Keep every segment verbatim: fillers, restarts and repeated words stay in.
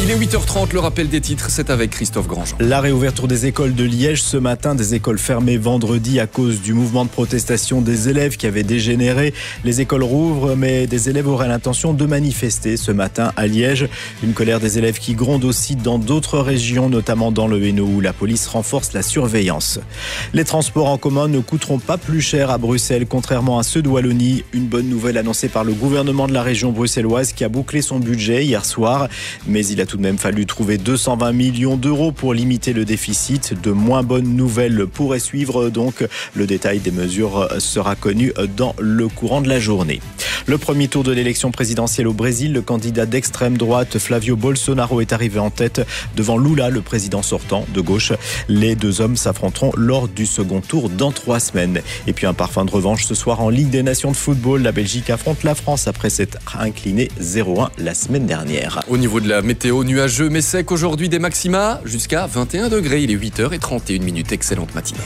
Il est huit heures trente, le rappel des titres, c'est avec Christophe Grandjean. La réouverture des écoles de Liège ce matin, des écoles fermées vendredi à cause du mouvement de protestation des élèves qui avait dégénéré. Les écoles rouvrent, mais des élèves auraient l'intention de manifester ce matin à Liège. Une colère des élèves qui gronde aussi dans d'autres régions, notamment dans le Hainaut où la police renforce la surveillance. Les transports en commun ne coûteront pas plus cher à Bruxelles, contrairement à ceux de Wallonie. Une bonne nouvelle annoncée par le gouvernement de la région bruxelloise qui a bouclé son budget hier soir. Mais il a tout de même fallu trouver deux cent vingt millions d'euros pour limiter le déficit. De moins bonnes nouvelles pourraient suivre, donc le détail des mesures sera connu dans le courant de la journée. Le premier tour de l'élection présidentielle au Brésil, le candidat d'extrême droite Flavio Bolsonaro est arrivé en tête devant Lula, le président sortant de gauche. Les deux hommes s'affronteront lors du second tour dans trois semaines. Et puis un parfum de revanche ce soir en Ligue des Nations de football. La Belgique affronte la France après s'être inclinée zéro un la semaine dernière. Au niveau de la météo, nuageux mais sec aujourd'hui, des maxima jusqu'à vingt et un degrés. Il est huit heures trente et une minutes. Excellente matinée.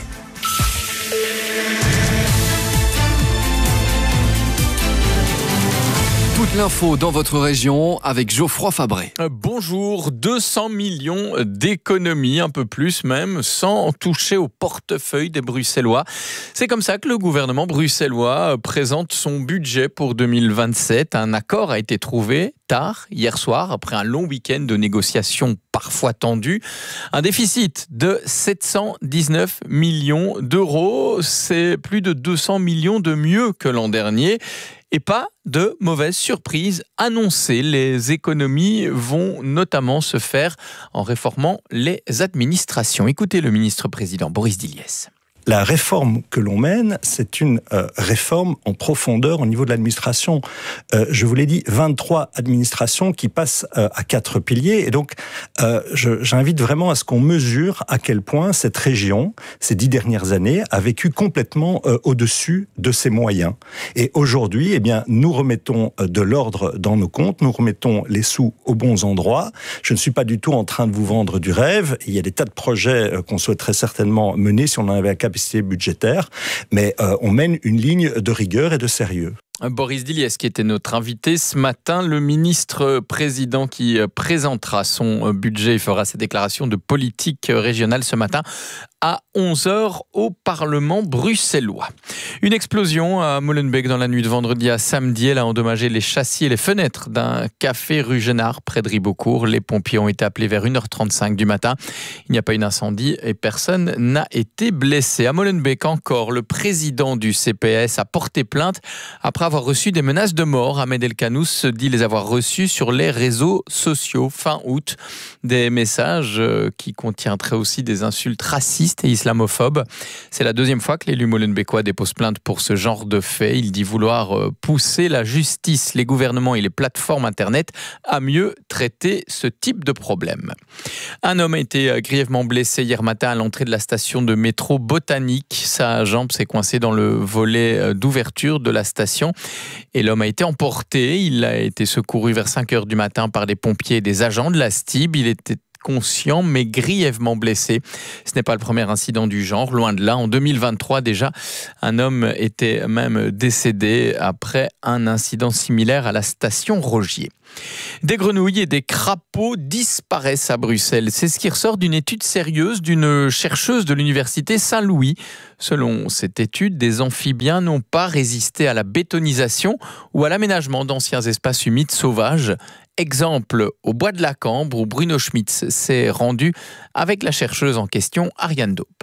Toute l'info dans votre région avec Geoffroy Fabré. Bonjour, deux cents millions d'économies, un peu plus même, sans toucher au portefeuille des Bruxellois. C'est comme ça que le gouvernement bruxellois présente son budget pour deux mille vingt-sept. Un accord a été trouvé tard, hier soir, après un long week-end de négociations parfois tendues. Un déficit de sept cent dix-neuf millions d'euros. C'est plus de deux cents millions de mieux que l'an dernier. Et pas de mauvaise surprise annoncée. Les économies vont notamment se faire en réformant les administrations. Écoutez le ministre-président Boris Diliès. La réforme que l'on mène, c'est une euh, réforme en profondeur au niveau de l'administration. Euh, je vous l'ai dit, vingt-trois administrations qui passent euh, à quatre piliers. Et donc, euh, je, j'invite vraiment à ce qu'on mesure à quel point cette région, ces dix dernières années, a vécu complètement euh, au-dessus de ses moyens. Et aujourd'hui, eh bien, nous remettons de l'ordre dans nos comptes, nous remettons les sous aux bons endroits. Je ne suis pas du tout en train de vous vendre du rêve. Il y a des tas de projets euh, qu'on souhaiterait certainement mener si on en avait la capacité budgétaire, mais euh, on mène une ligne de rigueur et de sérieux. Boris Diliès qui était notre invité ce matin, le ministre-président qui présentera son budget, il fera ses déclarations de politique régionale ce matin à onze heures au Parlement bruxellois. Une explosion à Molenbeek dans la nuit de vendredi à samedi. Elle a endommagé les châssis et les fenêtres d'un café rue Genard près de Ribeaucourt. Les pompiers ont été appelés vers une heure trente-cinq du matin. Il n'y a pas eu d'incendie et personne n'a été blessé. À Molenbeek encore, le président du C P S a porté plainte après avoir reçu des menaces de mort. Ahmed El Kanous dit les avoir reçues sur les réseaux sociaux fin août. Des messages qui contiendraient aussi des insultes racistes et islamophobes. C'est la deuxième fois que l'élu molenbeekois dépose plainte pour ce genre de fait. Il dit vouloir pousser la justice, les gouvernements et les plateformes internet à mieux traiter ce type de problème. Un homme a été grièvement blessé hier matin à l'entrée de la station de métro Botanique. Sa jambe s'est coincée dans le volet d'ouverture de la station et l'homme a été emporté. Il a été secouru vers cinq heures du matin par des pompiers et des agents de la S T I B. Il était conscient mais grièvement blessé. Ce n'est pas le premier incident du genre, loin de là. En deux mille vingt-trois déjà, un homme était même décédé après un incident similaire à la station Rogier. Des grenouilles et des crapauds disparaissent à Bruxelles. C'est ce qui ressort d'une étude sérieuse d'une chercheuse de l'université Saint-Louis. Selon cette étude, des amphibiens n'ont pas résisté à la bétonisation ou à l'aménagement d'anciens espaces humides sauvages. Exemple au Bois de la Cambre où Bruno Schmitz s'est rendu avec la chercheuse en question, Ariane Daupe.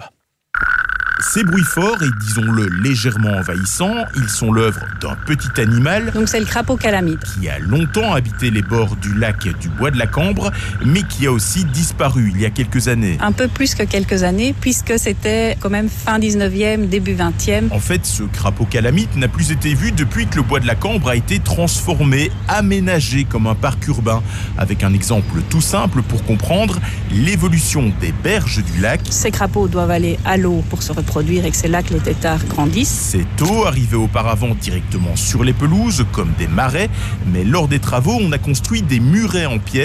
Ces bruits forts et, disons-le, légèrement envahissants, ils sont l'œuvre d'un petit animal. Donc c'est le crapaud calamite. Qui a longtemps habité les bords du lac du Bois de la Cambre, mais qui a aussi disparu il y a quelques années. Un peu plus que quelques années, puisque c'était quand même fin dix-neuvième, début vingtième. En fait, ce crapaud calamite n'a plus été vu depuis que le Bois de la Cambre a été transformé, aménagé comme un parc urbain. Avec un exemple tout simple pour comprendre l'évolution des berges du lac. Ces crapauds doivent aller à l'eau pour se reproduire et que c'est là que les têtards grandissent. Cette eau arrivait auparavant directement sur les pelouses, comme des marais, mais lors des travaux, on a construit des murets en pierre qui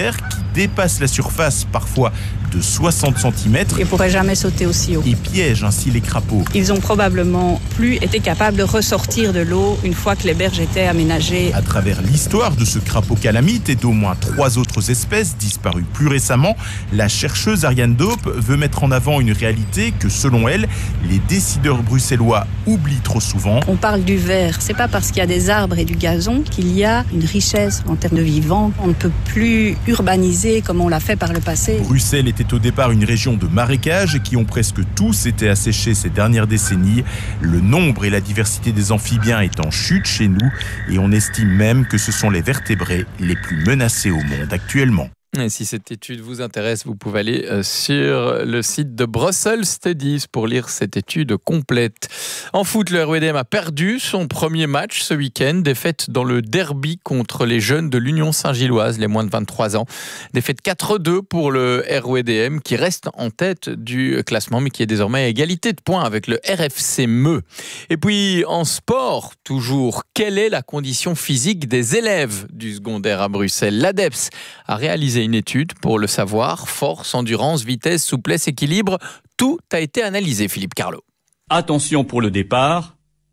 dépassent la surface parfois de soixante centimètres. Ils ne pourraient jamais sauter aussi haut. Et piègent ainsi les crapauds. Ils ont probablement plus été capables de ressortir de l'eau une fois que les berges étaient aménagées. À travers l'histoire de ce crapaud calamite et d'au moins trois autres espèces disparues plus récemment, la chercheuse Ariane Dope veut mettre en avant une réalité que, selon elle, les décideurs bruxellois oublient trop souvent. On parle du vert. C'est pas parce qu'il y a des arbres et du gazon qu'il y a une richesse en termes de vivants. On ne peut plus urbaniser comme on l'a fait par le passé. Bruxelles était au départ une région de marécages qui ont presque tous été asséchés ces dernières décennies. Le nombre et la diversité des amphibiens est en chute chez nous et on estime même que ce sont les vertébrés les plus menacés au monde actuellement. Et si cette étude vous intéresse, vous pouvez aller sur le site de Brussels Studies pour lire cette étude complète. En foot, le R W D M a perdu son premier match ce week-end. Défaite dans le derby contre les jeunes de l'Union Saint-Gilloise, les moins de vingt-trois ans. Défaite quatre deux pour le R W D M qui reste en tête du classement mais qui est désormais à égalité de points avec le R F C Meux. Et puis en sport, toujours, quelle est la condition physique des élèves du secondaire à Bruxelles? L'ADEPS a réalisé une étude pour le savoir. Force, endurance, vitesse, souplesse, équilibre, tout a été analysé, Philippe Carlo. Attention pour le départ.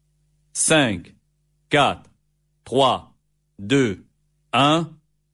cinq, quatre, trois, deux, un...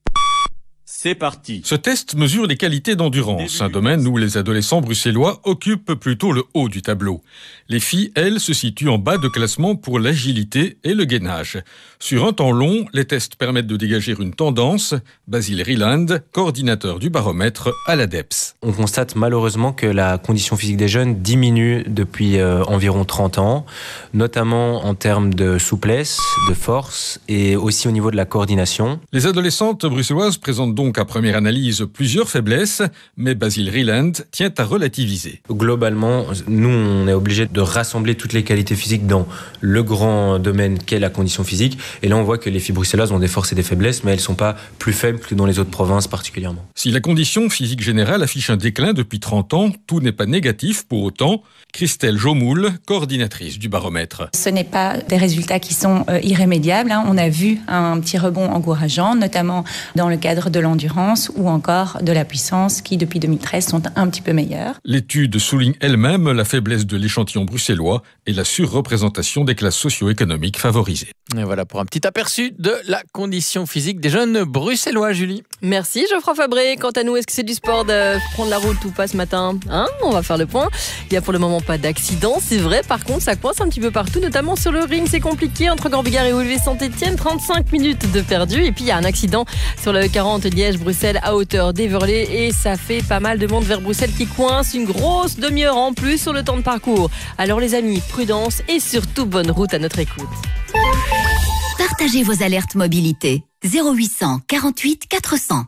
C'est parti. Ce test mesure les qualités d'endurance, un domaine où les adolescents bruxellois occupent plutôt le haut du tableau. Les filles, elles, se situent en bas de classement pour l'agilité et le gainage. Sur un temps long, les tests permettent de dégager une tendance. Basile Rieland, coordinateur du baromètre à l'ADEPS. On constate malheureusement que la condition physique des jeunes diminue depuis euh, environ trente ans, notamment en termes de souplesse, de force et aussi au niveau de la coordination. Les adolescentes bruxelloises présentent donc à première analyse plusieurs faiblesses, mais Basile Rieland tient à relativiser. Globalement, nous, on est obligé de rassembler toutes les qualités physiques dans le grand domaine qu'est la condition physique. Et là, on voit que les filles bruxelloises ont des forces et des faiblesses, mais elles ne sont pas plus faibles que dans les autres provinces particulièrement. Si la condition physique générale affiche un déclin depuis trente ans, tout n'est pas négatif pour autant. Christelle Jomoul, coordinatrice du baromètre. Ce n'est pas des résultats qui sont euh, irrémédiables. Hein. On a vu un petit rebond encourageant, notamment dans le cadre de l'endurance ou encore de la puissance qui, depuis deux mille treize, sont un petit peu meilleures. L'étude souligne elle-même la faiblesse de l'échantillon bruxellois et la surreprésentation des classes socio-économiques favorisées. Et voilà pour un petit aperçu de la condition physique des jeunes bruxellois, Julie. Merci Geoffroy Fabré. Quant à nous, est-ce que c'est du sport de prendre la route ou pas ce matin, hein? On va faire le point. Il n'y a pour le moment pas d'accident, c'est vrai. Par contre, ça coince un petit peu partout, notamment sur le ring. C'est compliqué entre Corbigard et O L V Saint-Etienne. trente-cinq minutes de perdu. Et puis, il y a un accident sur le quarante Liège-Bruxelles à hauteur d'Everley. Et ça fait pas mal de monde vers Bruxelles qui coince. Une grosse demi-heure en plus sur le temps de parcours. Alors les amis, prudence et surtout bonne route à notre écoute. Partagez vos alertes mobilité. zéro huit cent quarante-huit quatre cents.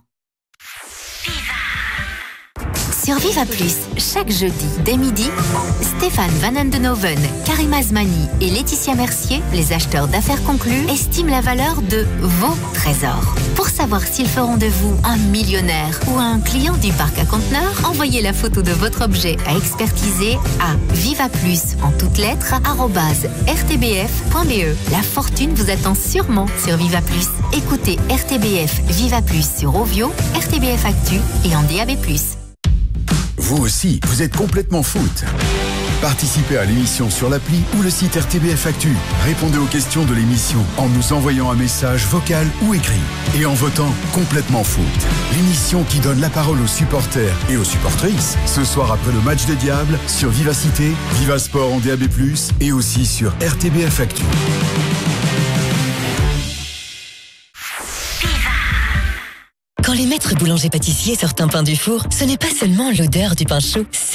Sur Viva Plus, chaque jeudi, dès midi, Stéphane Van Andenoven, Karim Azmani et Laetitia Mercier, les acheteurs d'affaires conclus, estiment la valeur de vos trésors. Pour savoir s'ils feront de vous un millionnaire ou un client du parc à conteneurs, envoyez la photo de votre objet à expertiser à vivaplus, en toutes lettres, arobase r t b f point b e. La fortune vous attend sûrement sur Viva Plus. Écoutez R T B F Viva Plus sur Ovio, R T B F Actu et en D A B plus. Vous aussi, vous êtes complètement foot. Participez à l'émission sur l'appli ou le site R T B F Actu. Répondez aux questions de l'émission en nous envoyant un message vocal ou écrit. Et en votant complètement foot. L'émission qui donne la parole aux supporters et aux supportrices. Ce soir après le match des Diables sur Vivacité, Viva Sport en D A B plus, et aussi sur R T B F Actu. Quand les maîtres boulangers-pâtissiers sortent un pain du four, ce n'est pas seulement l'odeur du pain chaud.